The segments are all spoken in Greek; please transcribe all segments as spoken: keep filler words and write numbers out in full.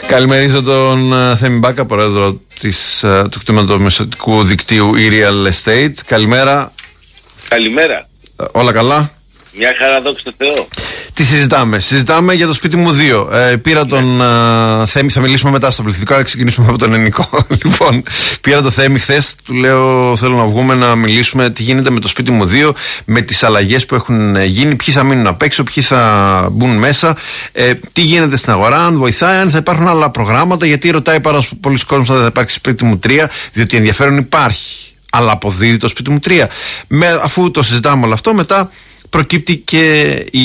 Καλημερίζω τον uh, Θέμη Μπάκα, πρόεδρο της, uh, του κτηματομεσοτικού δικτύου e-Real Estate. Καλημέρα. Καλημέρα. Uh, όλα καλά? Μια χαρά, δόξα τω Θεώ. Τι συζητάμε? Συζητάμε για το σπίτι μου δύο. Ε, πήρα τον ναι. uh, Θέμη, θα μιλήσουμε μετά στο πληθυντικό, αλλά ξεκινήσουμε από τον ελληνικό. Λοιπόν, πήρα τον Θέμη χθες, του λέω: θέλω να βγούμε να μιλήσουμε τι γίνεται με το σπίτι μου δύο, με τις αλλαγές που έχουν γίνει, ποιοι θα μείνουν απ' έξω, ποιοι θα μπουν μέσα, ε, τι γίνεται στην αγορά, αν βοηθάει, αν θα υπάρχουν άλλα προγράμματα. Γιατί ρωτάει πάρα πολλοί κόσμος αν θα υπάρξει σπίτι μου τρία, διότι ενδιαφέρον υπάρχει. Αλλά αποδίδει το σπίτι μου τρία. Με, αφού το συζητάμε όλο αυτό, μετά προκύπτει και η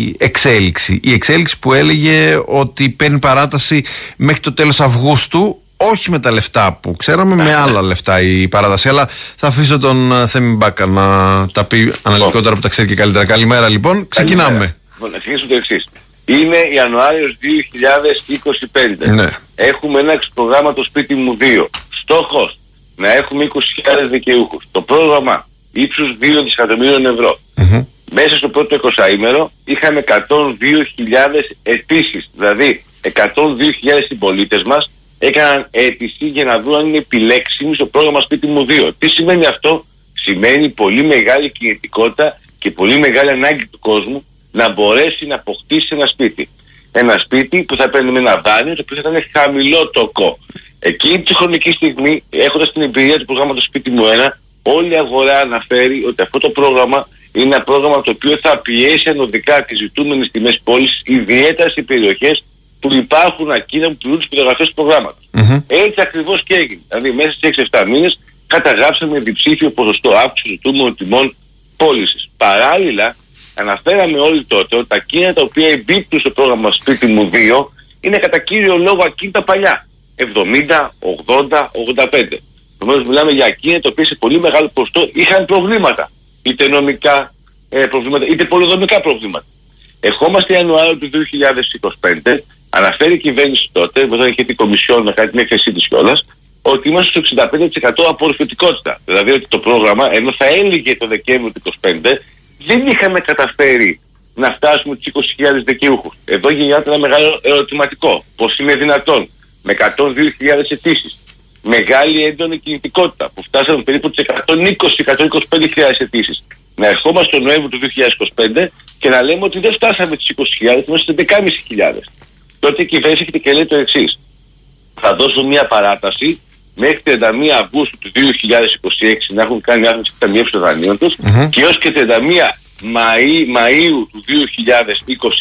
εξέλιξη. Η εξέλιξη που έλεγε ότι παίρνει παράταση μέχρι το τέλος Αυγούστου, όχι με τα λεφτά που ξέραμε, με άλλα λεφτά η παράταση. Αλλά θα αφήσω τον Θέμη Μπάκα να τα πει αναλυτικότερα που τα ξέρει και καλύτερα. Καλημέρα λοιπόν. Ξεκινάμε. Να ξεκινήσω το εξής. Είναι Ιανουάριος δύο χιλιάδες είκοσι πέντε. Ναι. Έχουμε ένα πρόγραμμα το σπίτι μου δύο. Στόχος να έχουμε είκοσι χιλιάδες δικαιούχους. Το πρόγραμμα ύψους δύο δισεκατομμύριων ευρώ. Mm-hmm. Μέσα στο πρώτο εικοσαήμερο είχαμε εκατόν δύο χιλιάδες αιτήσεις. Δηλαδή εκατόν δύο χιλιάδες συμπολίτες μας έκαναν αίτηση για να δουν αν είναι επιλέξιμοι στο πρόγραμμα σπίτι μου δύο. Τι σημαίνει αυτό? Σημαίνει πολύ μεγάλη κινητικότητα και πολύ μεγάλη ανάγκη του κόσμου να μπορέσει να αποκτήσει ένα σπίτι. Ένα σπίτι που θα παίρνει με ένα δάνειο το οποίο θα ήταν χαμηλό τόκο. Εκείνη τη χρονική στιγμή, έχοντας την εμπειρία του προγράμματος σπίτι μου ένα, όλη η αγορά αναφέρει ότι αυτό το πρόγραμμα είναι ένα πρόγραμμα το οποίο θα πιέσει ανωδικά τις ζητούμενες τιμές πώλησης, ιδιαίτερα σε περιοχές που υπάρχουν ακίνητα που πληρούν τις προδιαγραφές του προγράμματος. Mm-hmm. Έτσι ακριβώς και έγινε. Δηλαδή, μέσα σε έξι εφτά μήνες καταγράψαμε διψήφιο ποσοστό αύξηση ζητούμενων τιμών πώλησης. Παράλληλα, αναφέραμε όλοι τότε ότι τα ακίνητα τα οποία εμπίπτουν στο πρόγραμμα σπίτι μου δύο είναι κατά κύριο λόγο ακίνητα παλιά. εβδομήντα, ογδόντα, ογδόντα πέντε. Επομένως, μιλάμε για ακίνητα τα οποία σε πολύ μεγάλο ποσοστό είχαν προβλήματα. Είτε νομικά ε, προβλήματα, είτε πολεοδομικά προβλήματα. Ερχόμαστε Ιανουάριο του δύο χιλιάδες είκοσι πέντε, αναφέρει η κυβέρνηση τότε, όταν είχε την Κομισιόν να κάνει την έκθεσή της κιόλας, ότι είμαστε στο εξήντα πέντε τοις εκατό απορροφητικότητα. Δηλαδή ότι το πρόγραμμα, ενώ θα έλυγε το Δεκέμβριο του είκοσι πέντε, δεν είχαμε καταφέρει να φτάσουμε τους είκοσι χιλιάδες δικαιούχους. Εδώ γεννιάται ένα μεγάλο ερωτηματικό. Πώς είναι δυνατόν με εκατόν δύο χιλιάδες αιτήσεις, μεγάλη έντονη κινητικότητα που φτάσαμε περίπου τις εκατόν είκοσι με εκατόν είκοσι πέντε χιλιάδες αιτήσεις, να ερχόμαστε τον Νοέμβριο του δύο χιλιάδες είκοσι πέντε και να λέμε ότι δεν φτάσαμε τις είκοσι χιλιάδες, είμαστε στις έντεκα χιλιάδες πεντακόσιες. Τότε η κυβέρνηση έρχεται και λέει το εξής: θα δώσω μια παράταση μέχρι τριάντα μία Αυγούστου του δύο χιλιάδες είκοσι έξι να έχουν κάνει άθμιση και ταμιεύσει των δανείων τους mm-hmm. και έως και τριάντα μία Μαΐου του δύο χιλιάδες είκοσι